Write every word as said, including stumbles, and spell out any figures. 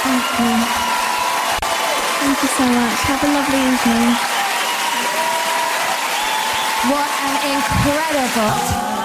Thank you. Thank you so much. Have a lovely evening. What an incredible...